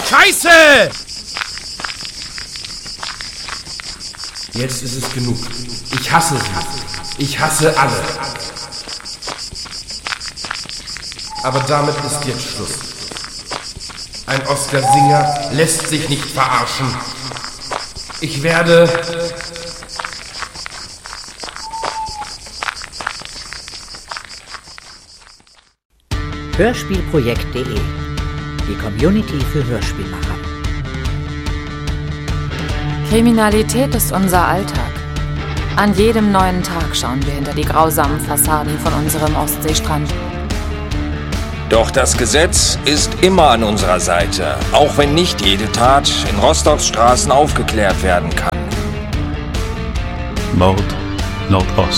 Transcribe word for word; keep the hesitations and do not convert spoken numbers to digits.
Scheiße! Jetzt ist es genug. Ich hasse sie. Ich hasse alle. Aber damit ist jetzt Schluss. Ein Oskar Singer lässt sich nicht verarschen. Ich werde... Hörspielprojekt punkt de, die Community für Hörspielmacher. Kriminalität ist unser Alltag. An jedem neuen Tag schauen wir hinter die grausamen Fassaden von unserem Ostseestrand. Doch das Gesetz ist immer an unserer Seite, auch wenn nicht jede Tat in Rostocks Straßen aufgeklärt werden kann. Mord Nordost.